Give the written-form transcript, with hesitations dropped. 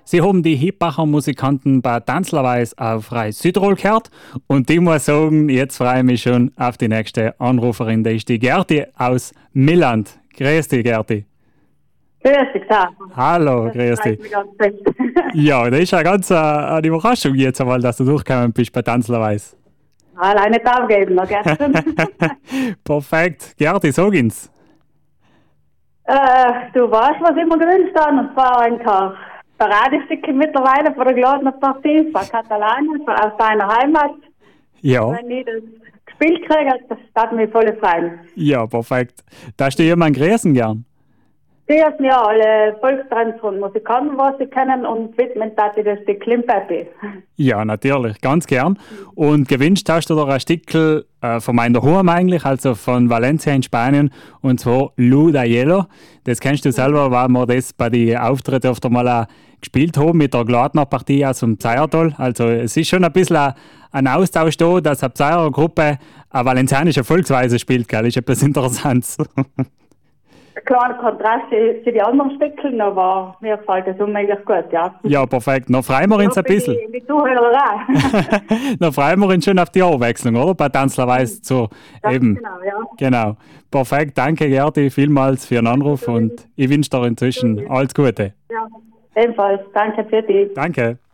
Sie haben die Hippacher Musikanten bei Tanzlerweis auf Reis Südtirol gehört und ich muss sagen, jetzt freue ich mich schon auf die nächste Anruferin, die ist die Gerti aus Milland. Grüß dich, Gerti. Grüß dich, da. Hallo, grüß dich. Ja, das ist ja ganz eine Überraschung jetzt einmal, dass du durchgekommen bist bei Tanzlerweis. Alleine nicht aufgeben, noch gestern. Perfekt. Gerti, sag uns. Du weißt, was ich mir gewünscht habe, und zwar ein paar Paradestücke mittlerweile von der Gladner Partie, von Katalonien, aus deiner Heimat. Ja. Wenn ich das gespielt kriege, das hat mich voll freuen. Ja, perfekt. Darfst du jemanden grüßen gern? Die haben ja alle Volkstänzer und Musikanten, was sie kennen, und widmen das die Klimpeppi. Ja, natürlich, ganz gern. Und gewünscht hast du dir ein Stückel von meiner Home eigentlich, also von Valencia in Spanien, und zwar Lou da Hielo. Das kennst du selber, weil wir das bei den Auftritten oft einmal auch gespielt haben mit der Gladner Partie aus dem Zeiertal. Also es ist schon ein bisschen ein Austausch da, dass eine Zeier-Gruppe eine valencianische Volksweise spielt, gell? Ist etwas Interessantes. Ein kleiner Kontrast zu den anderen Stückchen, aber mir gefällt das unheimlich gut, ja. Ja, perfekt. Noch freuen wir uns ein bisschen. Die Zuhörer auch. Noch freuen wir uns schon auf die Abwechslung, oder? Bei Tanzlerweis zu eben. Genau, ja. Genau. Perfekt. Danke, Gerti, vielmals für den Anruf und ich wünsche dir inzwischen alles Gute. Ja, ebenfalls. Danke für dich. Danke.